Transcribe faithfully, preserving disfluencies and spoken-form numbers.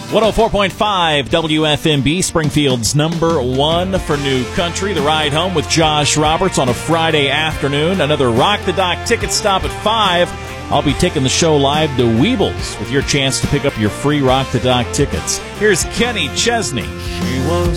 one oh four point five W F M B, Springfield's number one for new country. The ride home with Josh Roberts on a Friday afternoon. Another Rock the Dock ticket stop at five. I'll be taking the show live to Weebles with your chance to pick up your free Rock the Dock tickets. Here's Kenny Chesney. She was